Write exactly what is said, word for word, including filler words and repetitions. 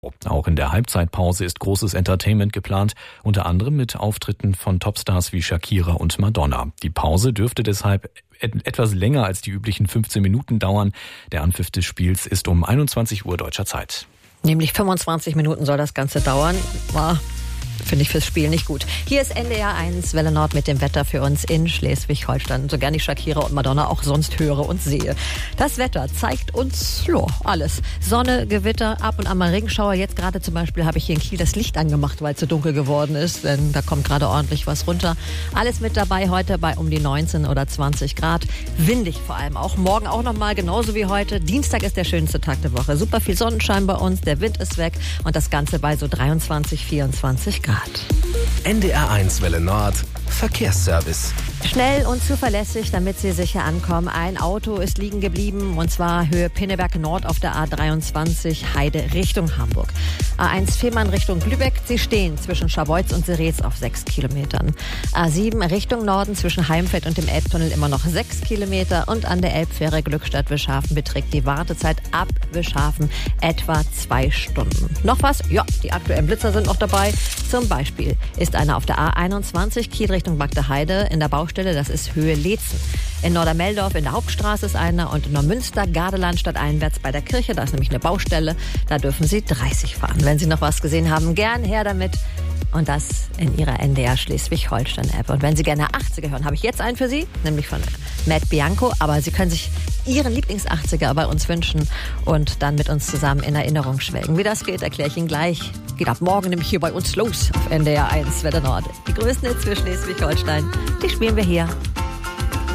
Auch in der Halbzeitpause ist großes Entertainment geplant, unter anderem mit Auftritten von Topstars wie Shakira und Madonna. Die Pause dürfte deshalb etwas länger als die üblichen fünfzehn Minuten dauern. Der Anpfiff des Spiels ist um einundzwanzig Uhr deutscher Zeit. Nämlich fünfundzwanzig Minuten soll das Ganze dauern. War Finde ich fürs Spiel nicht gut. Hier ist N D R eins Welle Nord mit dem Wetter für uns in Schleswig-Holstein. So gern ich Shakira und Madonna auch sonst höre und sehe. Das Wetter zeigt uns jo, alles. Sonne, Gewitter, ab und an mal Regenschauer. Jetzt gerade zum Beispiel habe ich hier in Kiel das Licht angemacht, weil es so dunkel geworden ist. Denn da kommt gerade ordentlich was runter. Alles mit dabei heute bei um die neunzehn oder zwanzig Grad. Windig vor allem auch. Morgen auch nochmal genauso wie heute. Dienstag ist der schönste Tag der Woche. Super viel Sonnenschein bei uns. Der Wind ist weg. Und das Ganze bei so dreiundzwanzig, vierundzwanzig Grad. N D R eins Welle Nord Verkehrsservice. Schnell und zuverlässig, damit Sie sicher ankommen. Ein Auto ist liegen geblieben, und zwar Höhe Pinneberg Nord auf der A dreiundzwanzig Heide Richtung Hamburg. A eins Fehmarn Richtung Lübeck. Sie stehen zwischen Scharbeutz und Seretz auf sechs Kilometern. A sieben Richtung Norden zwischen Heimfeld und dem Elbtunnel immer noch sechs Kilometer. Und an der Elbfähre Glückstadt-Wischhafen beträgt die Wartezeit ab Wischhafen etwa zwei Stunden. Noch was? Ja, die aktuellen Blitzer sind noch dabei. Zum Beispiel ist einer auf der A einundzwanzig Kiel Richtung Bagdeheide in der Baustelle, das ist Höhe Leetzen. In Nordermeldorf in der Hauptstraße ist einer und in Neumünster, Gardeland stadteinwärts bei der Kirche, da ist nämlich eine Baustelle, da dürfen Sie dreißig fahren. Wenn Sie noch was gesehen haben, gern her damit. Und das in Ihrer N D R Schleswig-Holstein-App. Und wenn Sie gerne achtziger hören, habe ich jetzt einen für Sie, nämlich von Matt Bianco. Aber Sie können sich Ihren Lieblings-achtziger bei uns wünschen und dann mit uns zusammen in Erinnerung schwelgen. Wie das geht, erkläre ich Ihnen gleich. Geht ab morgen nämlich hier bei uns los auf N D R eins Welle Nord. Die größten Hits für Schleswig-Holstein, die spielen wir hier.